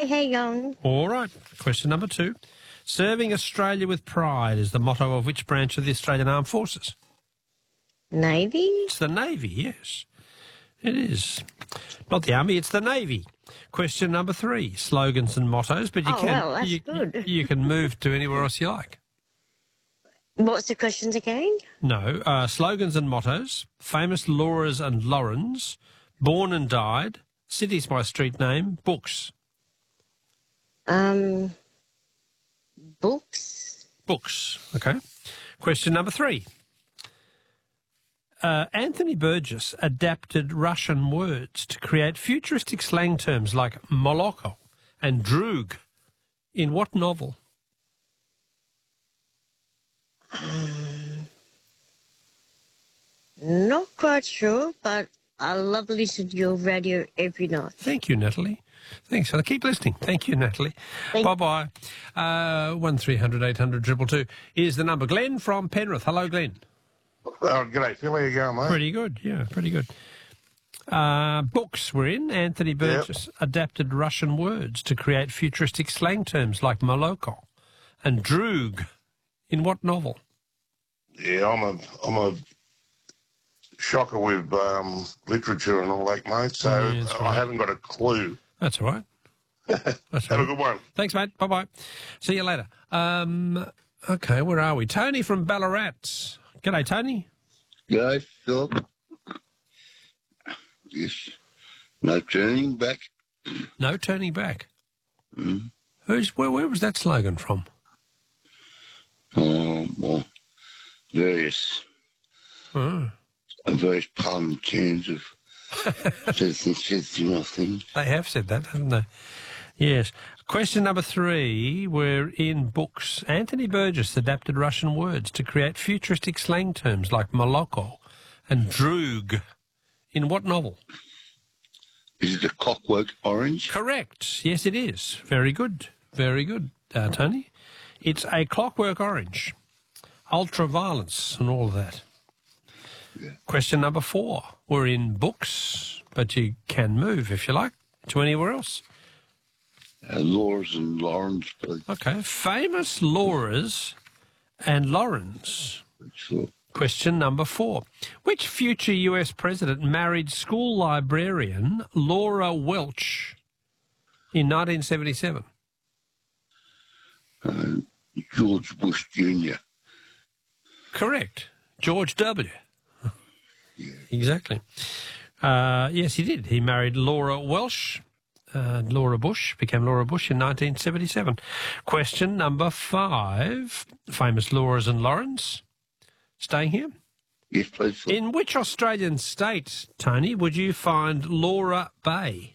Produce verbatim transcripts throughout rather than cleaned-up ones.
Hi, how you going? All right. Question number two. Serving Australia with pride is the motto of which branch of the Australian Armed Forces? Navy? It's the Navy, yes. It is. Not the Army, it's the Navy. Question number three. Slogans and mottos, but you Oh, can well, that's you, good. you can move to anywhere else you like. What's the questions again? No. Uh, slogans and mottos, famous Lauras and Laurens, born and died, cities by street name, books. Um, books? Books, okay. Question number three. Uh, Anthony Burgess adapted Russian words to create futuristic slang terms like moloko and droog. In what novel? Um, not quite sure, but I love listening to your radio every night. Thank you, Natalie. Thanks. I'll keep listening. Thank you, Natalie. Thank Bye-bye. Uh, one three hundred eight hundred two two two is the number. Glenn from Penrith. Hello, Glenn. Oh, g'day, Phil. How you going, mate? Pretty good, yeah, pretty good. Uh, books were in. Anthony Burgess yep. adapted Russian words to create futuristic slang terms like moloko and droog. In what novel? Yeah, I'm a I'm a shocker with um, literature and all that, mate, so Oh, yeah, I right. haven't got a clue. That's all right. That's Have all a right. good one. Thanks, mate. Bye-bye. See you later. Um, okay, where are we? Tony from Ballarat. G'day, Tony. G'day, Philip. Yes. No turning back. No turning back. Mm. Who's where? Where was that slogan from? Oh, well, various, Oh. various parliamentarians have said some sensible things. They have said that, haven't they? Yes. Question number three. We're in books. Anthony Burgess adapted Russian words to create futuristic slang terms like moloko and droog. In what novel? Is it a Clockwork Orange? Correct. Yes, it is. Very good. Very good, uh, Tony. It's A Clockwork Orange. Ultraviolence and all of that. Yeah. Question number four. We're in books, but you can move, if you like, to anywhere else. Uh, Laura's and Lauren's, please. Okay. Famous Lauras and Laurens. Sure. Question number four. Which future U S president married school librarian Laura Welch in nineteen seventy-seven? Uh, George Bush Junior Correct. George W. Yeah. Exactly. Uh, yes, he did. He married Laura Welsh. Uh, Laura Bush became Laura Bush in nineteen seventy-seven. Question number five. Famous Lauras and Laurens. Staying here. Yes, please. Sir. In which Australian state, Tony, would you find Laura Bay?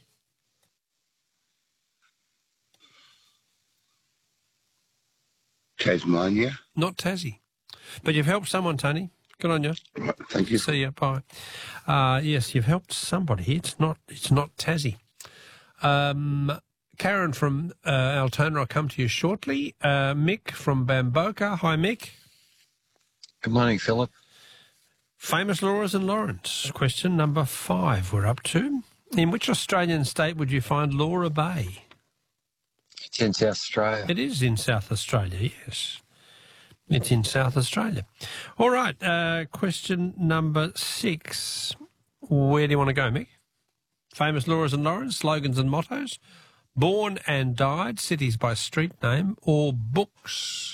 Tasmania. Not Tassie. But you've helped someone, Tony. Good on you. Right, thank you. See you. Bye. Uh, yes, you've helped somebody. It's not. It's not Tassie. Um, Karen from uh, Altona, I'll come to you shortly. Uh, Mick from Bamboka. Hi, Mick. Good morning, Philip. Famous Lauras and Lawrence. Question number five we're up to. In which Australian state would you find Laura Bay? It's in South Australia. It is in South Australia, yes. It's in South Australia. All right, uh, question number six. Where do you want to go, Mick? Famous Lauras and Lawrence, slogans and mottos, born and died, cities by street name, or books?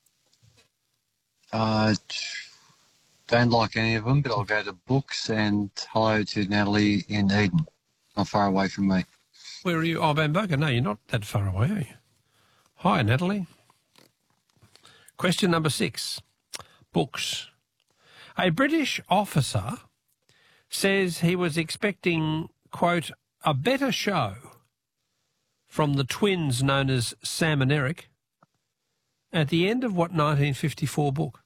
Uh, don't like any of them, but I'll go to books and hello to Natalie in Eden. Not far away from me. Where are you? Oh, Bamboka. No, you're not that far away, are you? Hi, Natalie. Question number six. Books. A British officer says he was expecting, quote, a better show from the twins known as Sam and Eric at the end of what nineteen fifty-four book?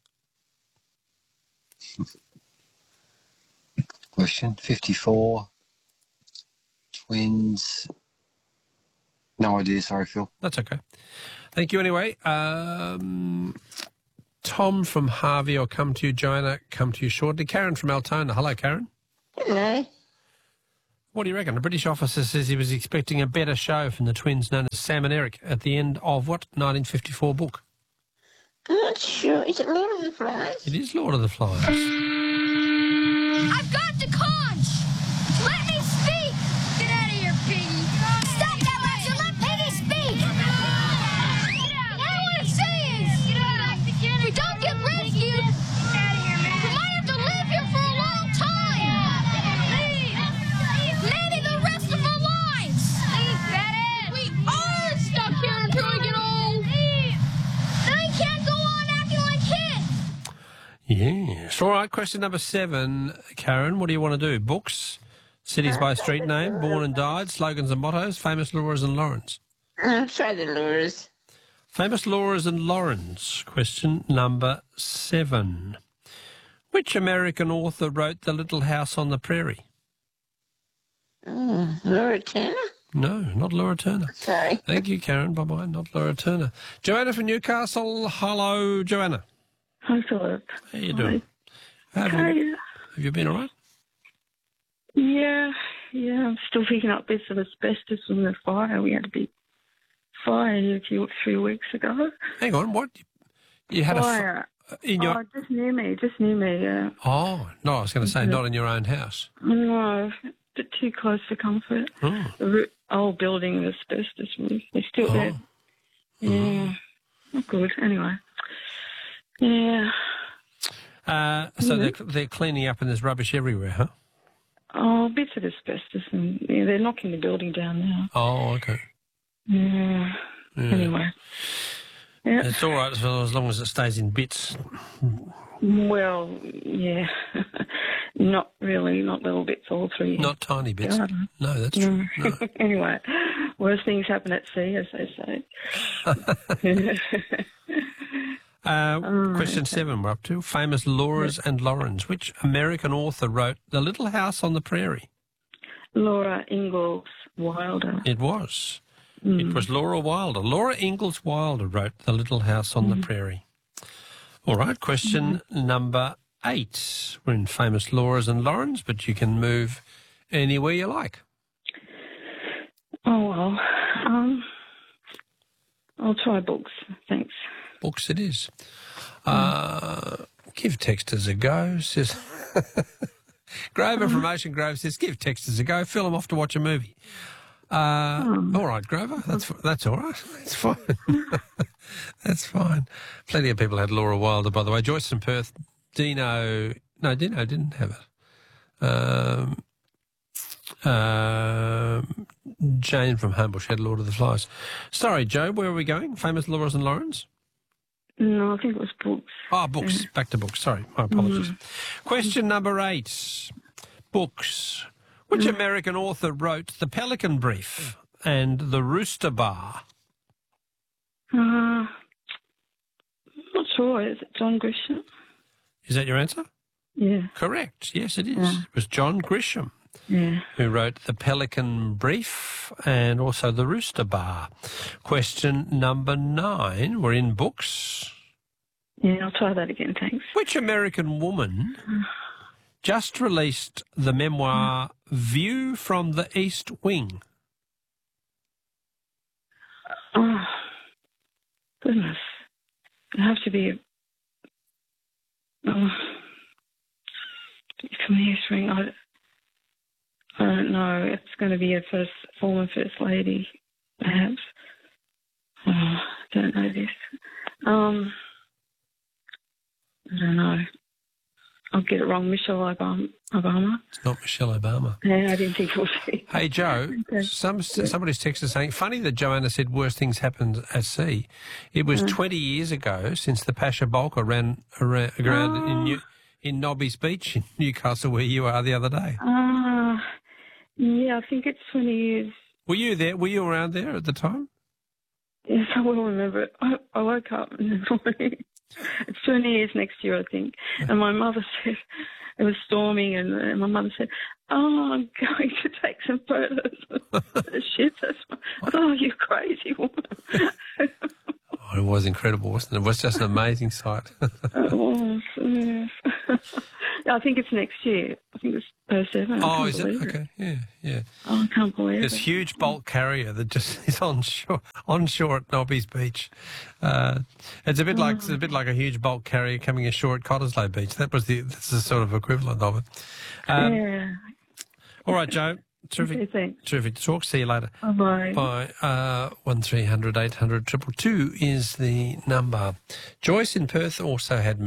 Question fifty-four. Twins. No idea, sorry, Phil. That's okay. Thank you anyway. Um, Tom from Harvey, I'll come to you. Joanna, come to you shortly. Karen from Altona. Hello, Karen. Hello. What do you reckon? A British officer says he was expecting a better show from the twins known as Sam and Eric at the end of what nineteen fifty-four book? I'm not sure. Is it Lord of the Flies? It is Lord of the Flies. I've got the conch! Let me speak! Get out of here, Piggy! Stop that, Roger! Let Piggy speak! All I want to say is, if we don't get rescued, we might have to live here for a long time! Maybe the rest of our lives! We are stuck here until we get old! Then we can't go on acting like kids! Yes. All right, question number seven. Karen, what do you want to do? Books, cities by street name, born and died, slogans and mottos, famous Laura's and Laurens. I'll try the lures. Famous Laura's and Laurens. Question number seven. Which American author wrote The Little House on the Prairie? Oh, Laura Turner? No, not Laura Turner. Sorry. Thank you, Karen. Bye-bye. Not Laura Turner. Joanna from Newcastle. Hello, Joanna. Hi, Philip. How you doing? How have, Hi. you, have you been all right? Yeah, yeah, I'm still picking up bits of asbestos from the fire. We had a big fire here a few, three weeks ago. Hang on, what? You had Fire. a... F- in your... Oh, just near me, just near me, yeah. Oh, no, I was going to say not in your own house. No, a bit too close for comfort. Oh. The ro- old building with asbestos roof. They're still Oh. there. Yeah, not good. Anyway. Yeah. Uh, so they're, they're cleaning up and there's rubbish everywhere, huh? Oh, bits of asbestos, and yeah, they're knocking the building down now. Oh, okay. Yeah. Yeah. Anyway. Yeah. It's all right as, well, as long as it stays in bits. Well, yeah. Not really, not little bits all through. Not tiny bits. Garden. No, that's true. No. Anyway, worse things happen at sea, as they say. Uh, Oh, question seven we're up to. Famous Laura's and Laurens. Which American author wrote The Little House on the Prairie? Laura Ingalls Wilder. It was. It was Laura Wilder. Laura Ingalls Wilder wrote The Little House on the Prairie. All right, question number eight. We're in famous Laura's and Laurens, but you can move anywhere you like. Oh, well. Um, I'll try books. Thanks. Books it is. Uh, give Texters a go, says... Grover from Ocean Grove says, give Texters a go, fill them off to watch a movie. Uh, Oh. All right, Grover, that's that's all right. That's fine. That's fine. Plenty of people had Laura Wilder, by the way. Joyce from Perth, Dino... No, Dino didn't have it. Um, um, Jane from Homebush had Lord of the Flies. Sorry, Joe, where are we going? Famous Laura's and Laurens? No, I think it was books. Ah, books. Back to books. Sorry, my apologies. Question number eight. Books. Which American author wrote The Pelican Brief and The Rooster Bar? Uh, I'm not sure. Is it John Grisham? Is that your answer? Yeah. Correct. Yes, it is. Yeah. It was John Grisham Yeah. who wrote The Pelican Brief and also The Rooster Bar. Question number nine. We're in books. Yeah, I'll try that again, thanks. Which American woman just released the memoir View from the East Wing? Oh, goodness. It'd have to be a... Oh, from the East Wing, I, I don't know. It's going to be a first, former First Lady, perhaps. Oh, I don't know this. Um, I don't know. I'll get it wrong. Michelle Obama. Obama. It's not Michelle Obama. Yeah, I didn't think it was she. Hey, Joe, Okay. some, somebody's texted saying, funny that Joanna said worse things happened at sea. It was twenty years ago since the Pasha Bulker ran around, around Oh. in, New, in Nobby's Beach in Newcastle, where you are the other day. Ah, yeah, I think it's twenty years. Were you there? Were you around there at the time? Yes, I will remember it. I, I woke up in the morning. It's twenty years next year, I think. And my mother said, it was storming, and, and my mother said, oh, I'm going to take some photos of the ship. Oh, you crazy woman. Oh, it was incredible, wasn't it? It was just an amazing sight. It was, yes. I think it's next year. I think it's first seven. I Oh, can't is it? believe Okay, yeah, yeah. Oh, I can't believe This it. huge bulk carrier that just is on shore, on shore at Nobby's Beach. Uh, it's a bit like it's a bit like a huge bulk carrier coming ashore at Cottesloe Beach. That was the that's the sort of equivalent of it. Um, yeah. All right, Joe. Terrific, Okay, thanks. terrific to talk. See you later. Bye-bye. Bye. Uh, one three hundred eight hundred triple two is the number. Joyce in Perth also had